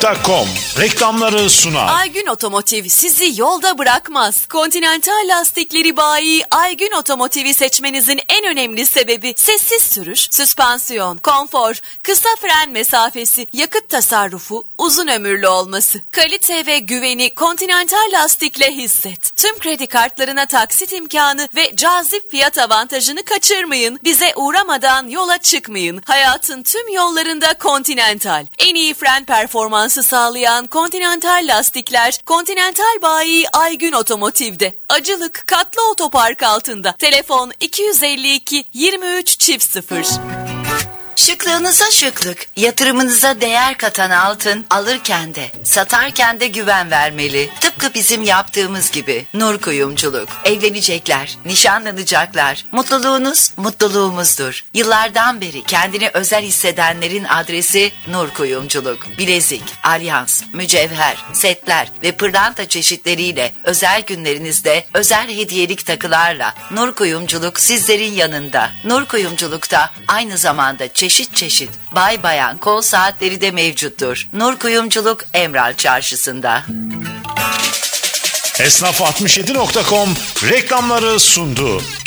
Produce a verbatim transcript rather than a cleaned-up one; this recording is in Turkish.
.com reklamları sunar. Aygün Otomotiv sizi yolda bırakmaz. Continental lastikleri bayi Aygün Otomotiv'i seçmenizin en önemli sebebi sessiz sürüş, süspansiyon, konfor, kısa fren mesafesi, yakıt tasarrufu, uzun ömürlü olması. Kalite ve güveni Continental lastikle hisset. Tüm kredi kartlarına taksit imkanı ve cazip fiyat avantajını kaçırmayın. Bize uğramadan yola çıkmayın. Hayatın tüm yollarında Continental. En iyi fren performansı sağlayan Continental lastikler Continental bayi Aygün Otomotiv'de. Acılık Katlı Otopark altında. Telefon iki yüz elli iki yirmi üç çift sıfır. Şıklığınıza şıklık, yatırımınıza değer katan altın alırken de satarken de güven vermeli. Tıpkı bizim yaptığımız gibi. Nur Kuyumculuk. Evlenecekler, nişanlanacaklar. Mutluluğunuz mutluluğumuzdur. Yıllardan beri kendini özel hissedenlerin adresi Nur Kuyumculuk. Bilezik, alyans, mücevher, setler ve pırlanta çeşitleriyle özel günlerinizde özel hediyelik takılarla Nur Kuyumculuk sizlerin yanında. Nur Kuyumculuk'ta aynı zamanda çeşitli Çeşit çeşit bay bayan kol saatleri de mevcuttur. Nur Kuyumculuk Emral Çarşısı'nda. Esnaf altmış yedi nokta com reklamları sundu.